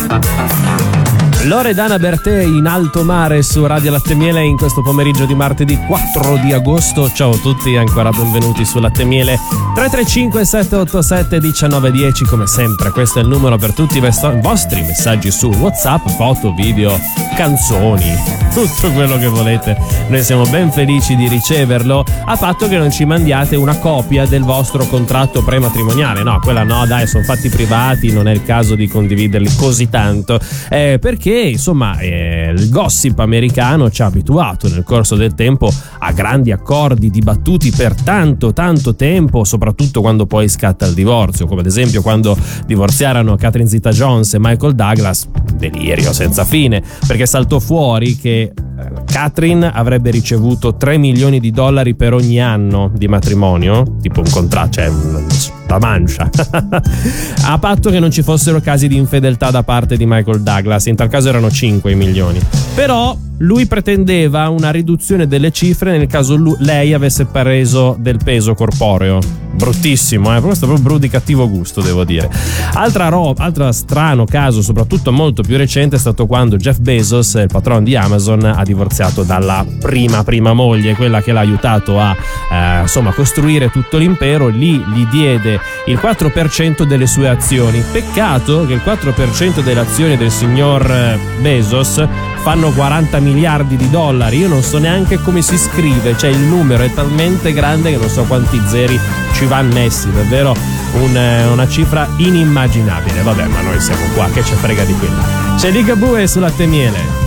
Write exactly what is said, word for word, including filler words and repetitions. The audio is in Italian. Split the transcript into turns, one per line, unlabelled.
Loredana Bertè in alto mare su Radio Latte Miele in questo pomeriggio di martedì quattro di agosto. Ciao a tutti e ancora benvenuti su Latte Miele. Tre tre cinque sette otto sette uno nove uno zero, come sempre questo è il numero per tutti i vostri messaggi su WhatsApp, foto, video, canzoni, tutto quello che volete. Noi siamo ben felici di riceverlo, a patto che non ci mandiate una copia del vostro contratto prematrimoniale. No, quella no, dai, sono fatti privati, non è il caso di condividerli così tanto, eh, perché insomma eh, il gossip americano ci ha abituato nel corso del tempo a grandi accordi dibattuti per tanto tanto tempo, soprattutto quando poi scatta il divorzio, come ad esempio quando divorziarono Catherine Zeta-Jones e Michael Douglas. Delirio senza fine, perché saltò fuori che Catherine avrebbe ricevuto tre milioni di dollari per ogni anno di matrimonio, tipo un contratto, cioè la mancia, a patto che non ci fossero casi di infedeltà da parte di Michael Douglas. In tal caso erano cinque milioni. Però lui pretendeva una riduzione delle cifre nel caso lui, lei avesse preso del peso corporeo. Bruttissimo, eh? Questo è proprio bru di cattivo gusto, devo dire. Altra roba, altro strano caso, soprattutto molto più recente, è stato quando Jeff Bezos, il patrono di Amazon, ha divorziato dalla prima prima moglie, quella che l'ha aiutato a eh, insomma costruire tutto l'impero. Lì gli diede il quattro per cento delle sue azioni. Peccato che il quattro per cento delle azioni del signor Bezos fanno quaranta miliardi di dollari. Io non so neanche come si scrive, cioè il numero è talmente grande che non so quanti zeri ci va annessi, davvero un, una cifra inimmaginabile. Vabbè, ma noi siamo qua, che ce frega di quella. C'è Ligabue su Latte Miele.